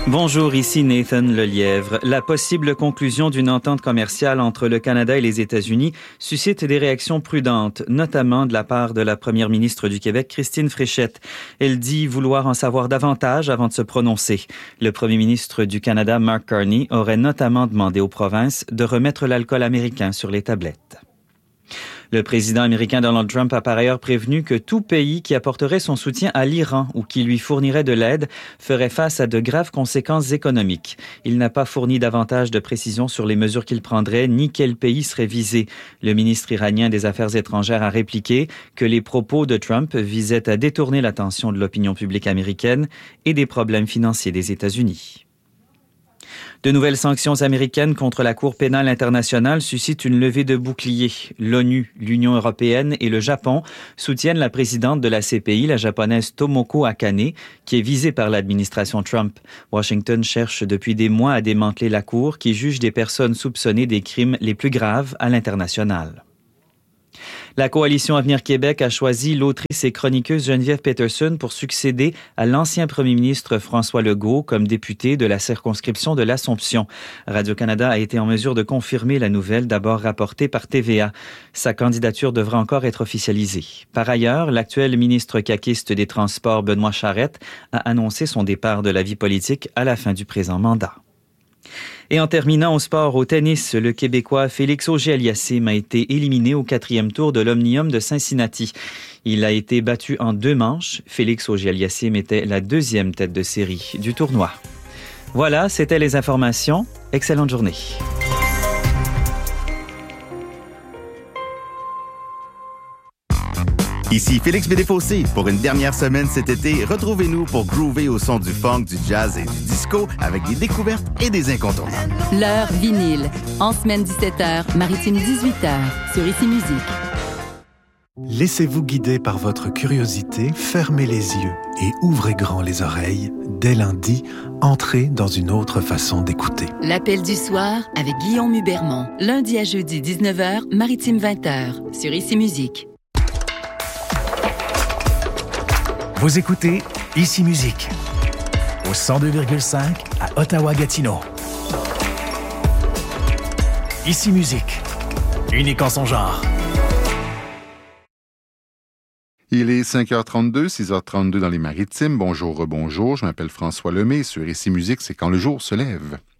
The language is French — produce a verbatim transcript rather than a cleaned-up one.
Bonjour, ici Nathan Lelièvre. La possible conclusion d'une entente commerciale entre le Canada et les États-Unis suscite des réactions prudentes, notamment de la part de la première ministre du Québec, Christine Fréchette. Elle dit vouloir en savoir davantage avant de se prononcer. Le premier ministre du Canada, Mark Carney, aurait notamment demandé aux provinces de remettre l'alcool américain sur les tablettes. Le président américain Donald Trump a par ailleurs prévenu que tout pays qui apporterait son soutien à l'Iran ou qui lui fournirait de l'aide ferait face à de graves conséquences économiques. Il n'a pas fourni davantage de précisions sur les mesures qu'il prendrait ni quel pays serait visé. Le ministre iranien des Affaires étrangères a répliqué que les propos de Trump visaient à détourner l'attention de l'opinion publique américaine et des problèmes financiers des États-Unis. De nouvelles sanctions américaines contre la Cour pénale internationale suscitent une levée de boucliers. L'ONU, l'Union européenne et le Japon soutiennent la présidente de la C P I, la japonaise Tomoko Akane, qui est visée par l'administration Trump. Washington cherche depuis des mois à démanteler la Cour qui juge des personnes soupçonnées des crimes les plus graves à l'international. La coalition Avenir Québec a choisi l'autrice et chroniqueuse Geneviève Peterson pour succéder à l'ancien premier ministre François Legault comme député de la circonscription de l'Assomption. Radio-Canada a été en mesure de confirmer la nouvelle d'abord rapportée par T V A. Sa candidature devra encore être officialisée. Par ailleurs, l'actuel ministre caquiste des Transports, Benoît Charette, a annoncé son départ de la vie politique à la fin du présent mandat. Et en terminant au sport, au tennis, le Québécois Félix Auger-Aliassime a été éliminé au quatrième tour de l'Omnium de Cincinnati. Il a été battu en deux manches. Félix Auger-Aliassime était la deuxième tête de série du tournoi. Voilà, c'était les informations. Excellente journée. Ici Félix Bédéfossé. Pour une dernière semaine cet été, retrouvez-nous pour groover au son du funk, du jazz et du disco avec des découvertes et des incontournables. L'heure vinyle. En semaine dix-sept heures, maritime dix-huit heures, sur Ici Musique. Laissez-vous guider par votre curiosité, fermez les yeux et ouvrez grand les oreilles. Dès lundi, entrez dans une autre façon d'écouter. L'appel du soir avec Guillaume Hubermont. Lundi à jeudi, dix-neuf heures, maritime vingt heures, sur Ici Musique. Vous écoutez Ici Musique, au cent deux virgule cinq à Ottawa-Gatineau. Ici Musique, unique en son genre. Il est cinq heures trente-deux, six heures trente-deux dans les Maritimes. Bonjour, rebonjour, je m'appelle François Lemay. Sur Ici Musique, c'est quand le jour se lève.